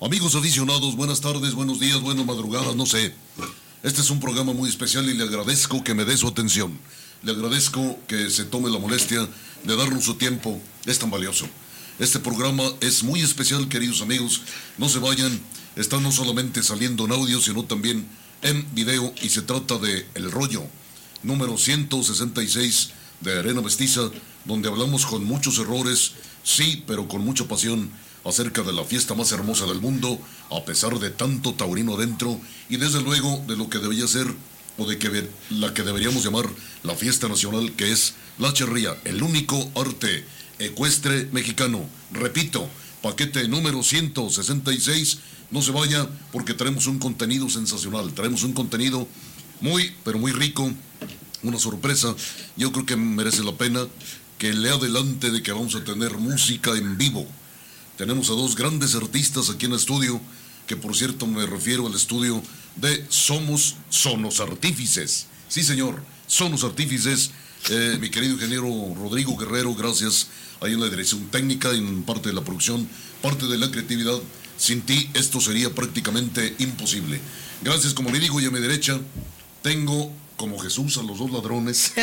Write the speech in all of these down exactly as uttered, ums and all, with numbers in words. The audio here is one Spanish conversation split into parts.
Amigos aficionados, buenas tardes, buenos días, buenas madrugadas, no sé. Este es un programa muy especial y le agradezco que me dé su atención. Le agradezco que se tome la molestia de darnos su tiempo, es tan valioso. Este programa es muy especial, queridos amigos, no se vayan, está no solamente saliendo en audio, sino también en video, y se trata de El Rollo, número ciento sesenta y seis de Arena Mestiza, donde hablamos con muchos errores, sí, pero con mucha pasión, acerca de la fiesta más hermosa del mundo, a pesar de tanto taurino adentro, y desde luego de lo que debería ser, o de que la que deberíamos llamar la fiesta nacional, que es la charrería, el único arte ecuestre mexicano. Repito, paquete número ciento sesenta y seis, no se vaya porque traemos un contenido sensacional, traemos un contenido muy, pero muy rico, una sorpresa. Yo creo que merece la pena que le adelante de que vamos a tener música en vivo. Tenemos a dos grandes artistas aquí en el estudio, que por cierto me refiero al estudio de Somos Sonos Artífices. Sí, señor, Sonos Artífices. Eh, mi querido ingeniero Rodrigo Guerrero, gracias. Ahí en la dirección técnica, en parte de la producción, parte de la creatividad. Sin ti esto sería prácticamente imposible. Gracias, como le digo, y a mi derecha tengo como Jesús a los dos ladrones.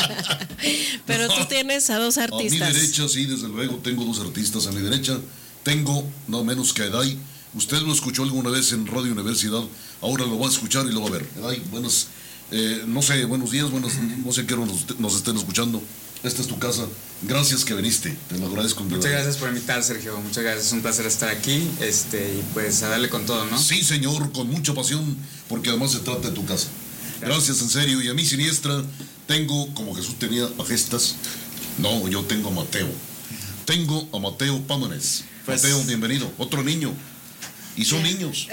Pero tú tienes a dos artistas. A mi derecha, sí, desde luego, tengo dos artistas a mi derecha. Tengo no menos que a Eday. Usted lo escuchó alguna vez en Radio Universidad, ahora lo va a escuchar y lo va a ver. Eday, buenas, eh, no sé, buenos días, buenas, no sé qué hora nos, nos estén escuchando. Esta es tu casa. Gracias que viniste, te lo agradezco. Muchas gracias por invitar, Sergio. Muchas gracias, es un placer estar aquí. Este, y pues a darle con todo, ¿no? Sí, señor, con mucha pasión, porque además se trata de tu casa. Gracias, en serio. Y a mi siniestra tengo, como Jesús tenía a Gestas, no, yo tengo a Mateo. Tengo a Mateo Pámanes. Pues, Mateo, bienvenido. Otro niño. Y son niños.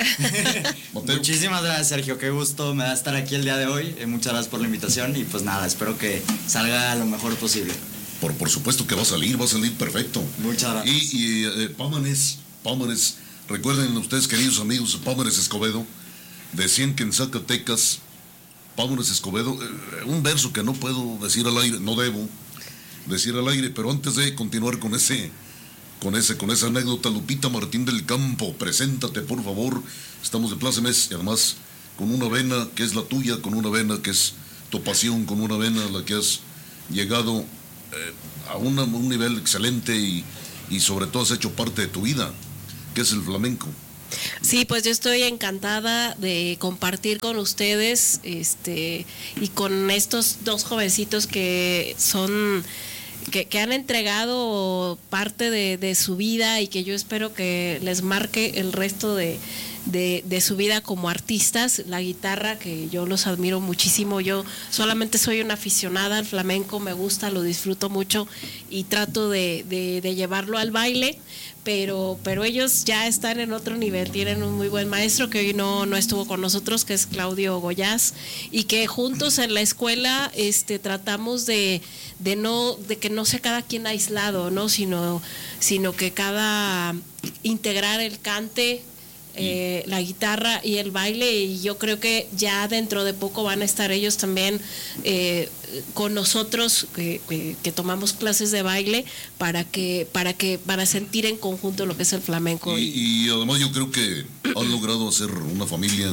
Muchísimas gracias, Sergio. Qué gusto me da estar aquí el día de hoy. Eh, muchas gracias por la invitación y pues nada, espero que salga lo mejor posible. Por, por supuesto que va a salir, va a salir perfecto. Muchas gracias. Y, y eh, Pámanes, Pámanes, recuerden ustedes, queridos amigos, Pámanes Escobedo, decían que en Zacatecas, Pámanes Escobedo, eh, un verso que no puedo decir al aire, no debo decir al aire, pero antes de continuar con ese... Con, ese, con esa anécdota, Lupita Martín del Campo, preséntate por favor. Estamos de plácemes y además con una vena que es la tuya, con una vena que es tu pasión, con una vena a la que has llegado eh, a una, un nivel excelente y, y sobre todo has hecho parte de tu vida, que es el flamenco. Sí, pues yo estoy encantada de compartir con ustedes este y con estos dos jovencitos que son... Que, que han entregado parte de, de su vida y que yo espero que les marque el resto de, de, de su vida como artistas. La guitarra, que yo los admiro muchísimo, yo solamente soy una aficionada al flamenco, me gusta, lo disfruto mucho y trato de, de, de llevarlo al baile, pero, pero ellos ya están en otro nivel, tienen un muy buen maestro que hoy no, no estuvo con nosotros, que es Claudio Goyás, y que juntos en la escuela este, tratamos de, de, no, de que no sea cada quien aislado, ¿no? sino, sino que cada integrar el cante, Eh, la guitarra y el baile, y yo creo que ya dentro de poco van a estar ellos también eh, con nosotros que, que, que tomamos clases de baile para que para que para sentir en conjunto lo que es el flamenco. Y, y además yo creo que han logrado hacer una familia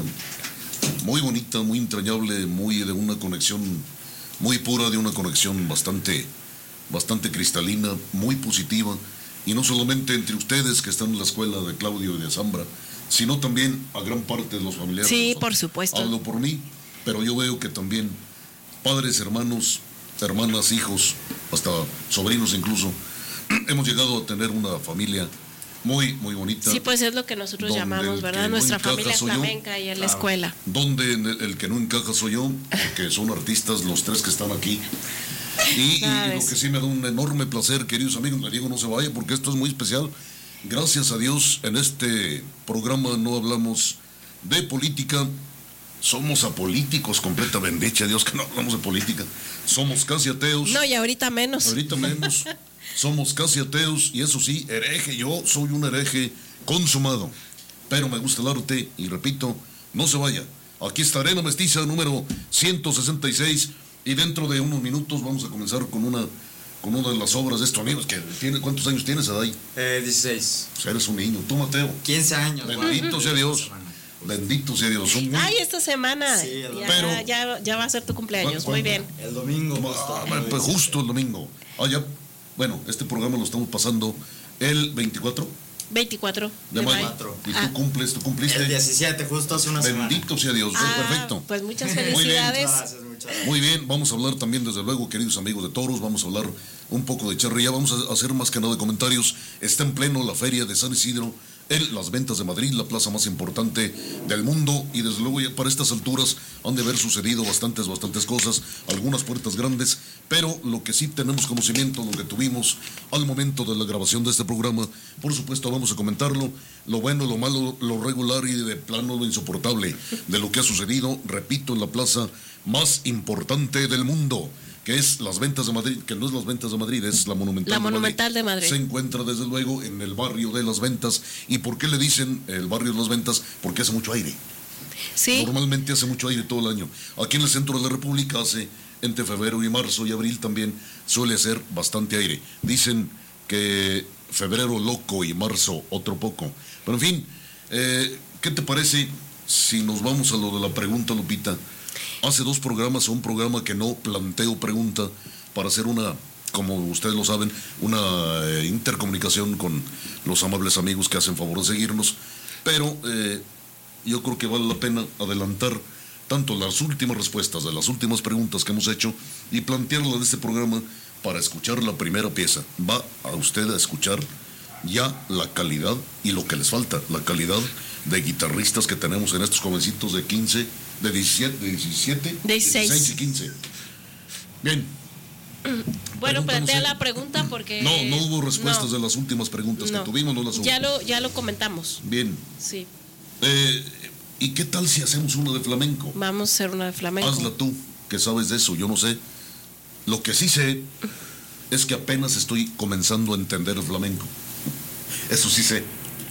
muy bonita, muy entrañable, muy de una conexión muy pura, de una conexión bastante bastante cristalina, muy positiva, y no solamente entre ustedes que están en la escuela de Claudio y de Zambra, sino también a gran parte de los familiares. Sí, por supuesto. Hablo por mí, pero yo veo que también padres, hermanos, hermanas, hijos, hasta sobrinos incluso, hemos llegado a tener una familia muy, muy bonita. Sí, pues es lo que nosotros llamamos, ¿verdad? Nuestra no familia flamenca y en la escuela. Donde el, el que no encaja soy yo, porque son artistas los tres que están aquí. Y, y lo que sí me da un enorme placer, queridos amigos, le digo no se vaya porque esto es muy especial. Gracias a Dios, en este programa no hablamos de política, somos apolíticos completamente, dicha Dios que no hablamos de política, somos casi ateos. No, y ahorita menos. Ahorita menos, somos casi ateos, y eso sí, hereje, yo soy un hereje consumado, pero me gusta el arte, y repito, no se vaya, aquí está Arena Mestiza número ciento sesenta y seis, y dentro de unos minutos vamos a comenzar con una con una de las obras de estos amigos que tiene. ¿Cuántos años tienes, Adai? Eh, dieciséis. Pues eres un niño. Tú, Mateo. quince años. Bendito wow. sea Dios. Bendito sea Dios. Son muy... Ay, esta semana. Sí, el- ya, Pero- ya, ya va a ser tu cumpleaños. ¿Cuándo? Muy bien. El domingo. Ah, bueno, pues justo el domingo. Ah, ya. Bueno, este programa lo estamos pasando el veinticuatro veinticuatro de de mayo. mayo. Y tú Ah. cumples, tú cumpliste. El diecisiete, justo hace una semana. Bendito sea Dios. Ah, Perfecto. Pues muchas Muy bien. felicidades. Gracias, muchas gracias. Muy bien, vamos a hablar también, desde luego, queridos amigos de Toros, vamos a hablar un poco de charrería, vamos a hacer más que nada de comentarios. Está en pleno la feria de San Isidro, en las ventas de Madrid, la plaza más importante del mundo, y desde luego ya para estas alturas han de haber sucedido bastantes, bastantes cosas, algunas puertas grandes, pero lo que sí tenemos conocimiento, lo que tuvimos al momento de la grabación de este programa, por supuesto vamos a comentarlo, lo bueno, lo malo, lo regular y de plano lo insoportable de lo que ha sucedido, repito, en la plaza más importante del mundo, que es las ventas de Madrid, que no es las ventas de Madrid, es la Monumental, La de, Monumental Madrid. de Madrid. Se encuentra desde luego en el barrio de las ventas. ¿Y por qué le dicen el barrio de las ventas? Porque hace mucho aire. Sí. Normalmente hace mucho aire todo el año. Aquí en el centro de la República hace entre febrero y marzo y abril también suele hacer bastante aire. Dicen que febrero loco y marzo otro poco. Pero en fin, eh, ¿qué te parece si nos vamos a lo de la pregunta, Lupita? Hace dos programas, un programa que no planteo pregunta para hacer una, como ustedes lo saben, una eh, intercomunicación con los amables amigos que hacen favor de seguirnos, pero eh, yo creo que vale la pena adelantar tanto las últimas respuestas de las últimas preguntas que hemos hecho y plantearla de este programa para escuchar la primera pieza. Va a usted a escuchar ya la calidad y lo que les falta, la calidad de guitarristas que tenemos en estos jovencitos de quince, de diecisiete, de diecisiete, dieciséis. dieciséis y quince. Bien. Bueno, Pregunta, plantea no sé. la pregunta porque... No, no hubo respuestas no, de las últimas preguntas no. que tuvimos, no las hubo. Ya lo, ya lo comentamos. Bien. Sí. Eh, ¿Y qué tal si hacemos una de flamenco? Vamos a hacer una de flamenco. Hazla tú, que sabes de eso, yo no sé. Lo que sí sé es que apenas estoy comenzando a entender el flamenco. Eso sí sé.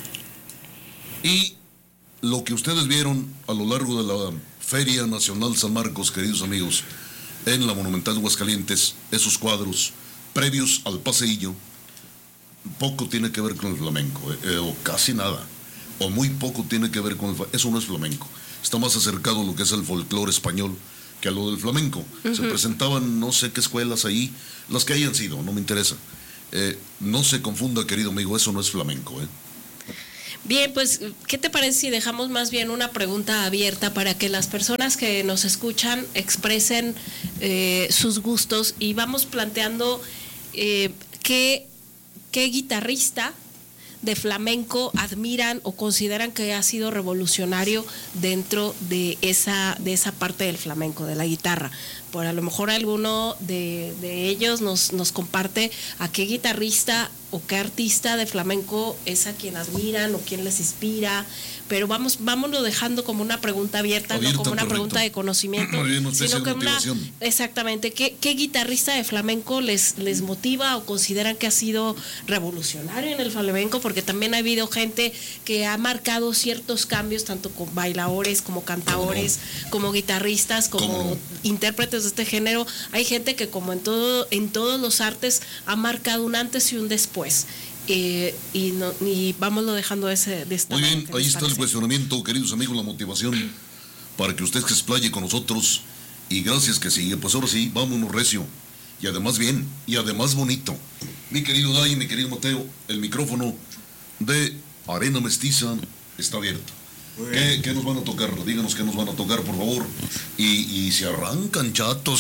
Y lo que ustedes vieron a lo largo de la Feria Nacional San Marcos, queridos amigos, en la Monumental de Aguascalientes, esos cuadros previos al paseillo, poco tiene que ver con el flamenco, eh, eh, o casi nada, o muy poco tiene que ver con el flamenco. Eso no es flamenco. Está más acercado a lo que es el folclore español que a lo del flamenco. Uh-huh. Se presentaban no sé qué escuelas ahí, las que hayan sido, no me interesa. Eh, no se confunda, querido amigo, eso no es flamenco, ¿eh? Bien, pues, ¿qué te parece si dejamos más bien una pregunta abierta para que las personas que nos escuchan expresen eh, sus gustos y vamos planteando eh, qué, qué guitarrista de flamenco admiran o consideran que ha sido revolucionario dentro de esa, de esa parte del flamenco, de la guitarra? Por a lo mejor alguno de, de ellos nos, nos comparte a qué guitarrista o qué artista de flamenco es a quien admiran o quién les inspira, pero vamos, vámonos dejando como una pregunta abierta, abierta no como una correcto. pregunta de conocimiento, bien, sino que una, exactamente, ¿qué, qué guitarrista de flamenco les, les motiva o consideran que ha sido revolucionario en el flamenco? Porque también ha habido gente que ha marcado ciertos cambios, tanto con bailadores como cantadores, no? como guitarristas, como no? intérpretes de este género. Hay gente que, como en todo, en todos los artes, ha marcado un antes y un después. Eh, y, no, y vámonos dejando ese, de esta Muy bien, ahí está parece? el cuestionamiento, queridos amigos, la motivación para que usted se explaye con nosotros. Y gracias que sigue, pues ahora sí, vámonos recio. Y además bien, y además bonito. Mi querido Dai, mi querido Mateo, el micrófono de Arena Mestiza está abierto. ¿Qué, ¿Qué nos van a tocar? Díganos qué nos van a tocar, por favor. Y, y se arrancan chatos.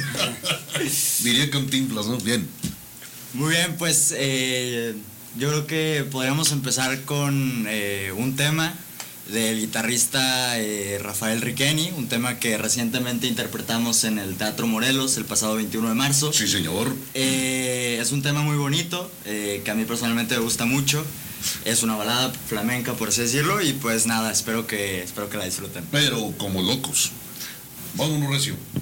Diría Cantinflas, ¿no? Bien. Muy bien, pues eh, yo creo que podríamos empezar con eh, un tema del guitarrista eh, Rafael Riqueni, un tema que recientemente interpretamos en el Teatro Morelos el pasado veintiuno de marzo. Sí, señor. Eh, es un tema muy bonito, eh, que a mí personalmente me gusta mucho. Es una balada flamenca, por así decirlo, y pues nada, espero que, espero que la disfruten. Pero como locos. Vámonos recio.